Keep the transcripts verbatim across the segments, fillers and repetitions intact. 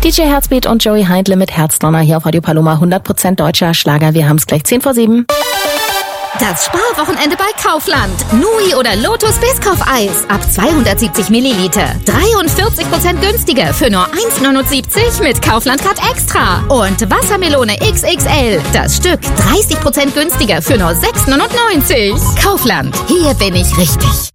D J Herzbeat und Joey Heindle mit Herzdonner hier auf Radio Paloma. hundert Prozent deutscher Schlager. Wir haben es gleich zehn vor sieben. Das Sparwochenende bei Kaufland. Nui oder Lotus Biscoff-Eis ab zweihundertsiebzig Milliliter. dreiundvierzig Prozent günstiger für nur eins neunundsiebzig mit Kaufland-Card Extra. Und Wassermelone X X L. Das Stück dreißig Prozent günstiger für nur sechs neunundneunzig. Kaufland. Hier bin ich richtig.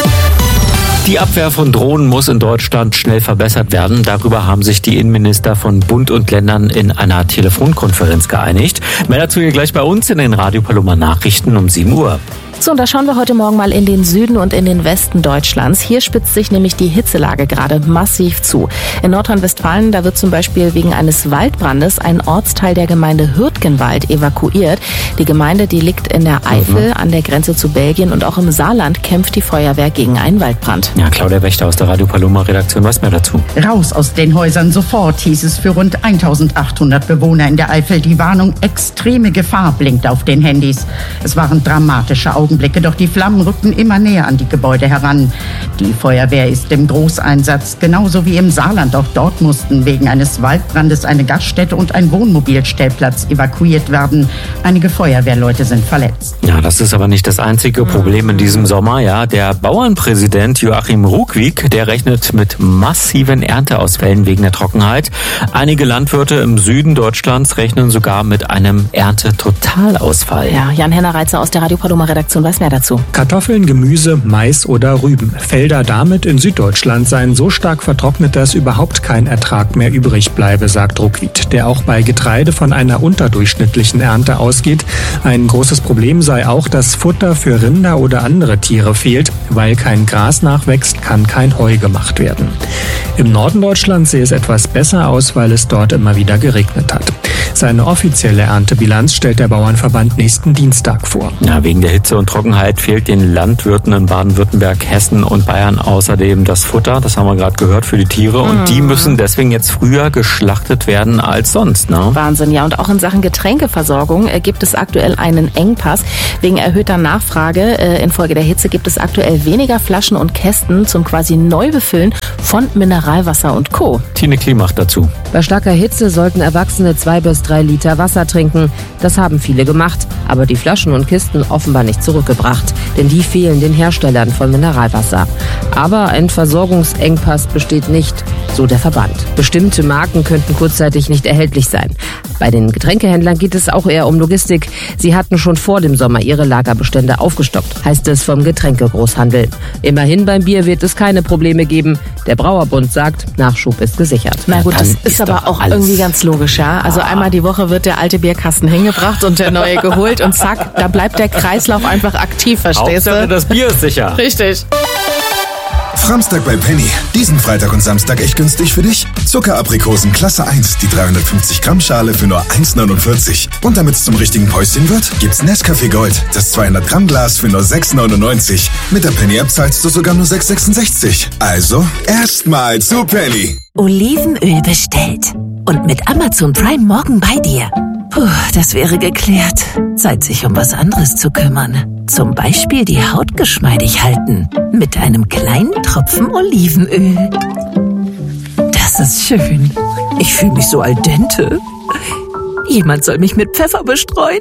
Die Abwehr von Drohnen muss in Deutschland schnell verbessert werden. Darüber haben sich die Innenminister von Bund und Ländern in einer Telefonkonferenz geeinigt. Mehr dazu hier gleich bei uns in den Radio Paloma Nachrichten um sieben Uhr. So, und da schauen wir heute Morgen mal in den Süden und in den Westen Deutschlands. Hier spitzt sich nämlich die Hitzelage gerade massiv zu. In Nordrhein-Westfalen, da wird zum Beispiel wegen eines Waldbrandes ein Ortsteil der Gemeinde Hürtgenwald evakuiert. Die Gemeinde, die liegt in der Eifel an der Grenze zu Belgien, und auch im Saarland kämpft die Feuerwehr gegen einen Waldbrand. Ja, Claudia Wächter aus der Radio Paloma Redaktion weiß mehr dazu. Raus aus den Häusern sofort, hieß es für rund eintausendachthundert Bewohner in der Eifel. Die Warnung extreme Gefahr blinkt auf den Handys. Es waren dramatische Augenblicke. Augenblicke, doch die Flammen rückten immer näher an die Gebäude heran. Die Feuerwehr ist im Großeinsatz, genauso wie im Saarland. Auch dort mussten wegen eines Waldbrandes eine Gaststätte und ein Wohnmobilstellplatz evakuiert werden. Einige Feuerwehrleute sind verletzt. Ja, das ist aber nicht das einzige Problem in diesem Sommer. Ja, der Bauernpräsident Joachim Ruckwiek, der rechnet mit massiven Ernteausfällen wegen der Trockenheit. Einige Landwirte im Süden Deutschlands rechnen sogar mit einem Erntetotalausfall. Ja, Jan-Henner Reitzer aus der Radio Paloma Redaktion weiß mehr dazu. Kartoffeln, Gemüse, Mais oder Rüben. Felder damit in Süddeutschland seien so stark vertrocknet, dass überhaupt kein Ertrag mehr übrig bleibe, sagt Ruckwied, der auch bei Getreide von einer unterdurchschnittlichen Ernte ausgeht. Ein großes Problem sei auch, dass Futter für Rinder oder andere Tiere fehlt. Weil kein Gras nachwächst, kann kein Heu gemacht werden. Im Norden Deutschlands sehe es etwas besser aus, weil es dort immer wieder geregnet hat. Seine offizielle Erntebilanz stellt der Bauernverband nächsten Dienstag vor. Ja, wegen der Hitze und Trockenheit fehlt den Landwirten in Baden-Württemberg, Hessen und Bayern außerdem das Futter. Das haben wir gerade gehört, für die Tiere. Und mhm. die müssen deswegen jetzt früher geschlachtet werden als sonst. Ne? Wahnsinn, ja. Und auch in Sachen Getränkeversorgung äh, gibt es aktuell einen Engpass. Wegen erhöhter Nachfrage äh, infolge der Hitze gibt es aktuell weniger Flaschen und Kästen zum quasi Neubefüllen von Mineralwasser und Co. Tine Klimach dazu. Bei starker Hitze sollten Erwachsene zwei bis drei Liter Wasser trinken. Das haben viele gemacht, aber die Flaschen und Kisten offenbar nicht zurückgebracht, denn die fehlen den Herstellern von Mineralwasser. Aber ein Versorgungsengpass besteht nicht, so der Verband. Bestimmte Marken könnten kurzzeitig nicht erhältlich sein. Bei den Getränkehändlern geht es auch eher um Logistik. Sie hatten schon vor dem Sommer ihre Lagerbestände aufgestockt, heißt es vom Getränkegroßhandel. Immerhin beim Bier wird es keine Probleme geben. Der Brauerbund sagt, Nachschub ist gesichert. Na gut, das ist, ist aber auch alles irgendwie ganz logisch, ja. Also ah. einmal die Woche wird der alte Bierkasten hingebracht und der neue geholt und zack, da bleibt der Kreislauf einfach aktiv, verstehst Hauptsache, du? das Bier ist sicher. Richtig. Framstag bei Penny. Diesen Freitag und Samstag echt günstig für dich. Zuckeraprikosen Klasse eins, die dreihundertfünfzig Gramm Schale für nur eins neunundvierzig. Und damit es zum richtigen Päuschen wird, gibt's Nescafé Gold, das zweihundert Gramm Glas für nur sechs neunundneunzig. Mit der Penny-App zahlst du sogar nur sechs sechsundsechzig. Also, erstmal zu Penny. Olivenöl bestellt. Und mit Amazon Prime morgen bei dir. Puh, das wäre geklärt. Zeit, sich um was anderes zu kümmern. Zum Beispiel die Haut geschmeidig halten. Mit einem kleinen Tropfen Olivenöl. Das ist schön. Ich fühle mich so al dente. Jemand soll mich mit Pfeffer bestreuen.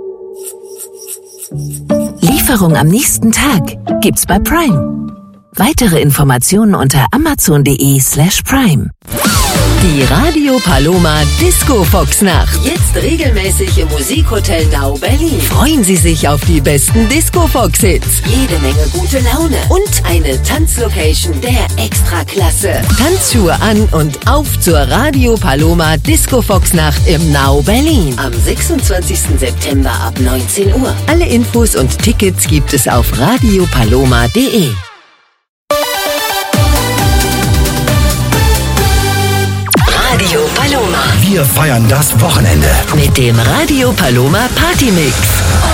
Lieferung am nächsten Tag gibt's bei Prime. Weitere Informationen unter amazon.de slash prime. Die Radio Paloma Disco Fox Nacht. Jetzt regelmäßig im Musikhotel Now Berlin. Freuen Sie sich auf die besten Disco Fox Hits. Jede Menge gute Laune. Und eine Tanzlocation der Extraklasse. Tanzschuhe an und auf zur Radio Paloma Disco Fox Nacht im Now Berlin. Am sechsundzwanzigsten September ab neunzehn Uhr. Alle Infos und Tickets gibt es auf radiopaloma punkt de. Radio Paloma. Wir feiern das Wochenende mit dem Radio Paloma Party Mix.